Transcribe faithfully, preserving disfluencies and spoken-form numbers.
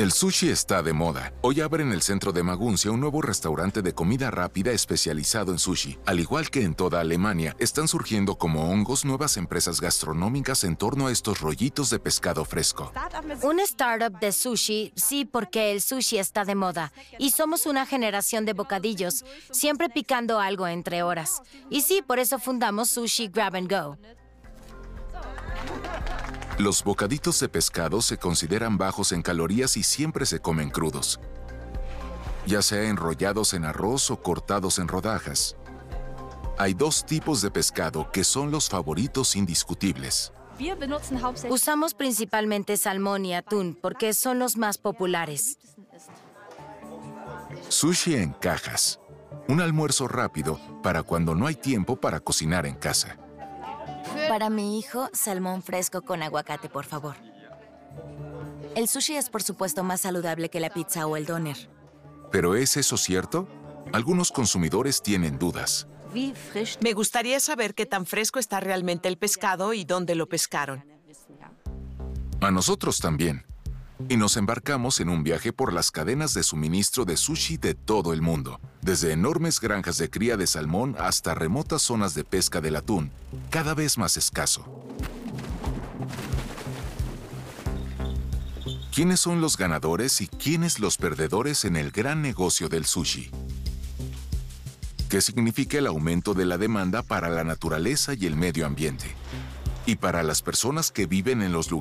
El sushi está de moda. Hoy abre en el centro de Maguncia un nuevo restaurante de comida rápida especializado en sushi. Al igual que en toda Alemania, están surgiendo como hongos nuevas empresas gastronómicas en torno a estos rollitos de pescado fresco. Un startup de sushi, sí, porque el sushi está de moda. Y somos una generación de bocadillos, siempre picando algo entre horas. Y sí, por eso fundamos Sushi Grab and Go. Los bocaditos de pescado se consideran bajos en calorías y siempre se comen crudos, ya sea enrollados en arroz o cortados en rodajas. Hay dos tipos de pescado que son los favoritos indiscutibles. Usamos principalmente salmón y atún porque son los más populares. Sushi en cajas. Un almuerzo rápido para cuando no hay tiempo para cocinar en casa. Para mi hijo, salmón fresco con aguacate, por favor. El sushi es, por supuesto, más saludable que la pizza o el doner. ¿Pero es eso cierto? Algunos consumidores tienen dudas. Me gustaría saber qué tan fresco está realmente el pescado y dónde lo pescaron. A nosotros también. Y nos embarcamos en un viaje por las cadenas de suministro de sushi de todo el mundo, desde enormes granjas de cría de salmón hasta remotas zonas de pesca del atún, cada vez más escaso. ¿Quiénes son los ganadores y quiénes los perdedores en el gran negocio del sushi? ¿Qué significa el aumento de la demanda para la naturaleza y el medio ambiente? Y para las personas que viven en los lugares